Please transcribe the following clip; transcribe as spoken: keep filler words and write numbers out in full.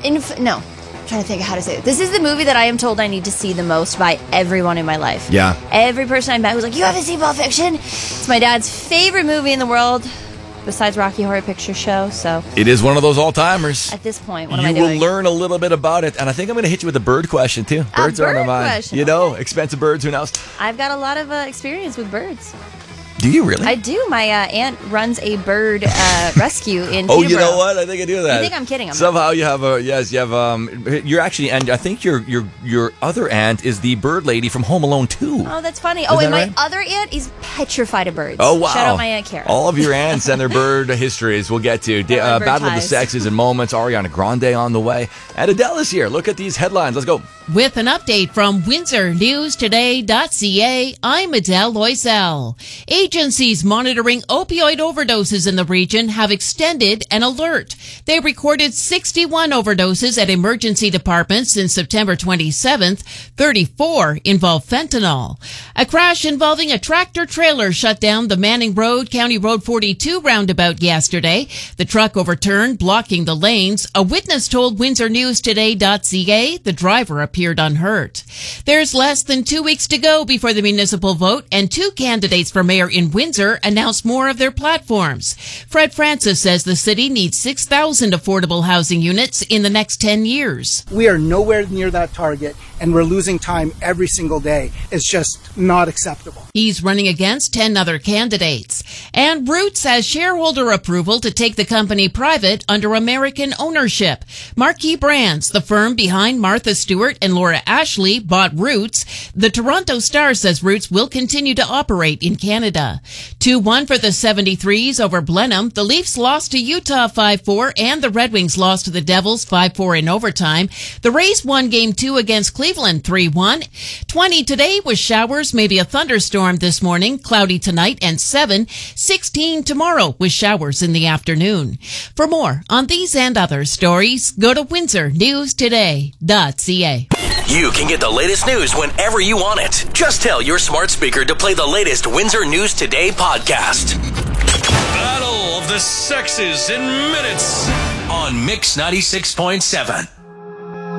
Inf- no. I'm trying to think of how to say it. This is the movie that I am told I need to see the most by everyone in my life. Yeah. Every person I met was like, you haven't seen Pulp Fiction? It's my dad's favorite movie in the world, besides Rocky Horror Picture Show. So it is one of those all-timers. At this point, what you am I doing? You will learn a little bit about it, and I think I'm going to hit you with a bird question, too. Birds a are on bird my mind. question. You know, expensive birds, who knows? I've got a lot of uh, experience with birds. Do you really? I do. My uh, aunt runs a bird uh, rescue in Oh, Peterborough. you know what? I think I do that. You think I'm kidding? I'm Somehow you have a, yes, you have, um, you're actually, and I think your your your other aunt is the bird lady from Home Alone two. Oh, that's funny. Is oh, that and my right? other aunt is petrified of birds. Oh, wow. Shout out my Aunt Kara. All of your aunts and their bird histories we'll get to. Da- uh, bird Battle of the ties. Sexes in moments. Ariana Grande on the way. And Adele is here. Look at these headlines. Let's go. With an update from Windsor News Today dot C A, I'm Adele Loisel. Agencies monitoring opioid overdoses in the region have extended an alert. They recorded sixty-one overdoses at emergency departments since September twenty-seventh. thirty-four involved fentanyl. A crash involving a tractor-trailer shut down the Manning Road, County Road forty-two roundabout yesterday. The truck overturned, blocking the lanes. A witness told Windsor News Today dot C A the driver appeared unhurt. There's less than two weeks to go before the municipal vote, and two candidates for mayor in Windsor announced more of their platforms. Fred Francis says the city needs six thousand affordable housing units in the next ten years. We are nowhere near that target, and we're losing time every single day. It's just not acceptable. He's running against ten other candidates. And Roots has shareholder approval to take the company private under American ownership. Marquee Brands, the firm behind Martha Stewart and Laura Ashley, bought Roots. The Toronto Star says Roots will continue to operate in Canada. two one for the seventy-threes over Blenheim. The Leafs lost to Utah five four, and the Red Wings lost to the Devils five four in overtime. The Rays won Game two against Cleveland three one. twenty today with showers, maybe a thunderstorm this morning. Cloudy tonight and seven. sixteen tomorrow with showers in the afternoon. For more on these and other stories, go to Windsor News Today dot C A. You can get the latest news whenever you want it. Just tell your smart speaker to play the latest Windsor News Today podcast. Battle of the Sexes in minutes on Mix ninety-six point seven.